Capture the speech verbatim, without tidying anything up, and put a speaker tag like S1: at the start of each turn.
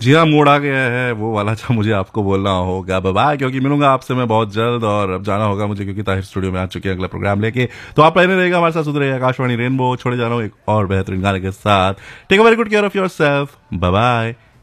S1: जी हाँ, मूड आ गया है वो वाला जो मुझे आपको बोलना होगा बाय, क्योंकि मिलूंगा आपसे मैं बहुत जल्द और अब जाना होगा मुझे, क्योंकि ताहिर स्टूडियो में आ चुके हैं अगला प्रोग्राम लेके। तो आप पहले रहेगा हमारे साथ, सुध रहे आकाशवाणी रेनबो। छोड़े जा रहा हूँ एक और बेहतरीन गाने के साथ। Take a very good care of your self, bye bye.